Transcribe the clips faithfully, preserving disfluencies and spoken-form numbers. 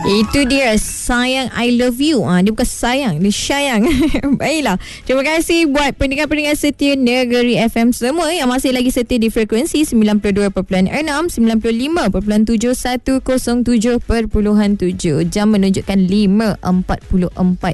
Itu dia, sayang I love you. Ah, dia bukan sayang, dia sayang. Baiklah, terima kasih buat pendengar-pendengar setia Negeri F M semua yang masih lagi setia di frekuensi sembilan puluh dua perpuluhan enam, sembilan puluh lima perpuluhan tujuh, seratus tujuh perpuluhan tujuh. Jam menunjukkan lima empat puluh empat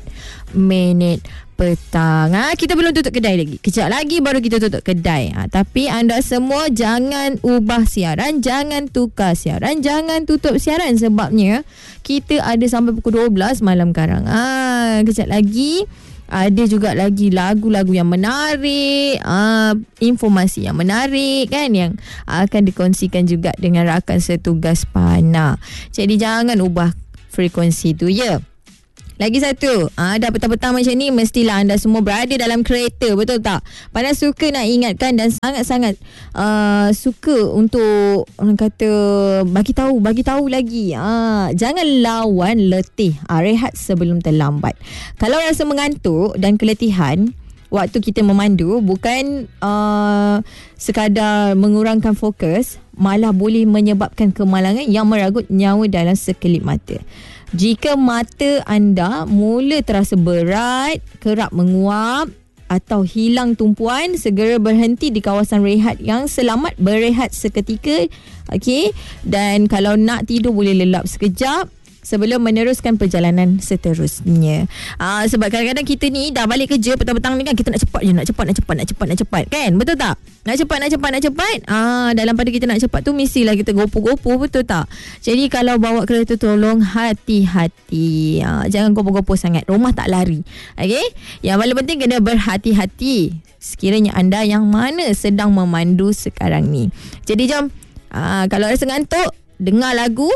minit petang. Ha, kita belum tutup kedai lagi. Kejap lagi baru kita tutup kedai. Ha, tapi anda semua jangan ubah siaran, jangan tukar siaran, jangan tutup siaran sebabnya kita ada sampai pukul dua belas malam karang. Ha, kejap lagi ada juga lagi lagu-lagu yang menarik, uh, informasi yang menarik kan, yang akan dikongsikan juga dengan rakan setugas Pana. Jadi jangan ubah frekuensi tu ya. Lagi satu, ah, dah petang-petang macam ni mestilah anda semua berada dalam kereta, betul tak? Pana suka nak ingatkan dan sangat-sangat uh, suka untuk orang kata bagi tahu, bagi tahu lagi. Ah, jangan lawan letih, ah, rehat sebelum terlambat. Kalau rasa mengantuk dan keletihan waktu kita memandu, bukan uh, sekadar mengurangkan fokus, malah boleh menyebabkan kemalangan yang meragut nyawa dalam sekelip mata. Jika mata anda mula terasa berat, kerap menguap atau hilang tumpuan, segera berhenti di kawasan rehat yang selamat, berehat seketika. Okey, dan kalau nak tidur boleh lelap sekejap sebelum meneruskan perjalanan seterusnya. Ah, sebab kadang-kadang kita ni dah balik kerja petang-petang ni kan, kita nak cepat je, nak cepat, nak cepat, nak cepat, nak cepat kan? Betul tak? Nak cepat, nak cepat, nak cepat. Ah, dalam pada kita nak cepat tu mestilah kita gopoh-gopoh, betul tak? Jadi kalau bawa kereta tolong hati-hati. Ah, jangan gopoh-gopoh sangat. Rumah tak lari. Okey? Yang paling penting kena berhati-hati sekiranya anda yang mana sedang memandu sekarang ni. Jadi jom, ah, kalau rasa ngantuk, dengar lagu.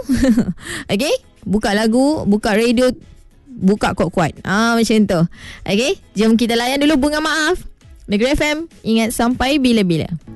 Okey? Buka lagu, buka radio, buka kuat-kuat. Ah, macam tu. Okey, jom kita layan dulu bunga maaf. Negeri F M, ingat sampai bila-bila.